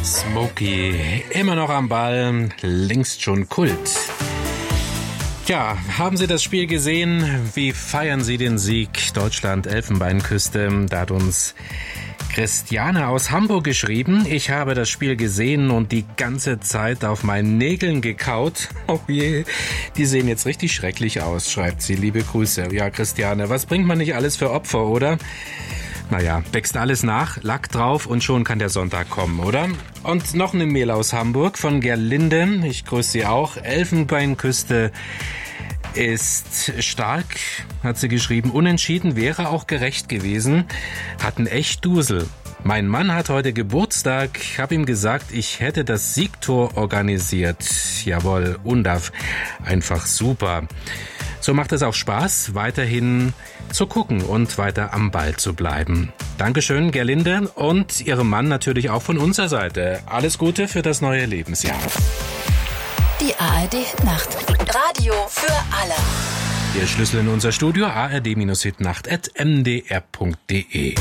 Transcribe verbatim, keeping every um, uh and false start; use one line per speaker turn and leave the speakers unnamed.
Smokey, immer noch am Ball, längst schon Kult. Ja, haben Sie das Spiel gesehen? Wie feiern Sie den Sieg? Deutschland, Elfenbeinküste. Da hat uns Christiane aus Hamburg geschrieben. Ich habe das Spiel gesehen und die ganze Zeit auf meinen Nägeln gekaut. Oh je, die sehen jetzt richtig schrecklich aus, schreibt sie. Liebe Grüße. Ja, Christiane, was bringt man nicht alles für Opfer, oder? Naja, wächst alles nach, Lack drauf und schon kann der Sonntag kommen, oder? Und noch eine Mail aus Hamburg von Gerlinde. Ich grüße Sie auch. Elfenbeinküste ist stark, hat sie geschrieben. Unentschieden wäre auch gerecht gewesen. Hatten echt Dusel. Mein Mann hat heute Geburtstag. Ich habe ihm gesagt, ich hätte das Siegtor organisiert. Jawohl, Undaf. Einfach super. So macht es auch Spaß, weiterhin zu gucken und weiter am Ball zu bleiben. Dankeschön, Gerlinde, und Ihrem Mann natürlich auch von unserer Seite. Alles Gute für das neue Lebensjahr.
Die A R D-Hitnacht. Radio für alle.
Der Schlüssel in unser Studio, a r d Hitnacht at m d r punkt d e.